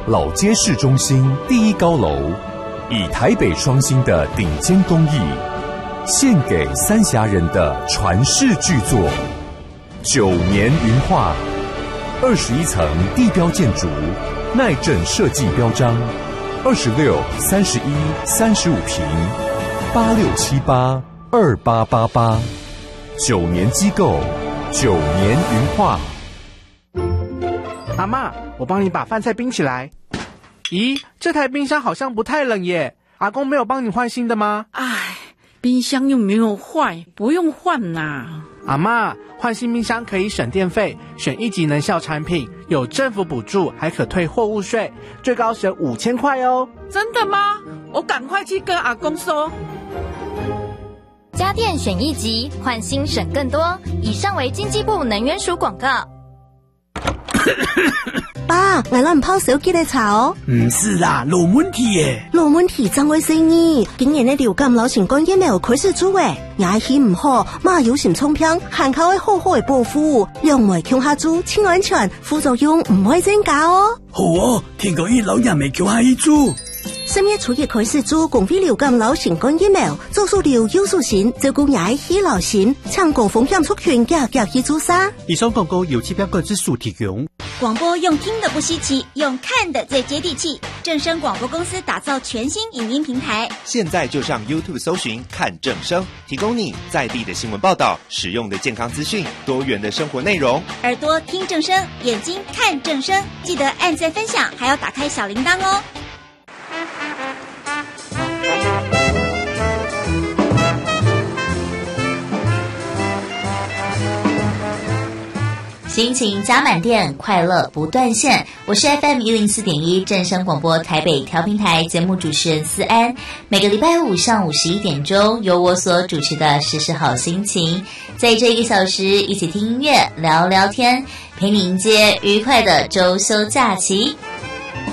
老街市中心第一高楼，以台北双星的顶尖工艺，献给三峡人的传世巨作9年云画，21层地标建筑，耐震设计标章，26、31、35坪，86782888，9年机构，9年云画。 阿嬷，我帮你把饭菜冰起来。咦，这台冰箱好像不太冷耶，阿公没有帮你换新的吗？ 唉，冰箱又没有坏，不用换啦。 阿嬷，换新冰箱可以省电费，选1级能效产品，有政府补助，还可退货物税，最高省5000块哦。 真的吗？我赶快去跟阿公说。 家电选1级，换新省更多。以上为经济部能源署广告。 爸，我们泡手機嚟茶哦。 唔是啦，老問題耶。 老問題怎會生意？今年的流感流行感染有開始做誒，牙氣唔好，媽有閃衝片，限靠會好好嘅保護，讓我強下做，清安全，副作用唔會增加哦。 好哦，聽講老人未強下去做。 10月初一開始做公費流感流行感疫苗，做數量有數線，照顧牙氣流行，搶高風險族群嘅去做啥？ 以上廣告由期標個之數提供。 廣播用聽的不稀奇，用看的最接地氣。正聲廣播公司打造全新影音平台， 現在就上 YouTube 搜尋看正聲，提供你在地的新聞報道、實用的健康資訊、多元的生活內容。 耳朵聽正聲，眼睛看正聲，記得按讚分享，還要打開小鈴鐺哦。 心情加满电，快乐不断线。我是 FM104.1正声广播台北调频台节目主持人思安。每个礼拜五上午11点钟，由我所主持的时事好心情，在这1个小时一起听音乐、聊聊天，陪你迎接愉快的周休假期。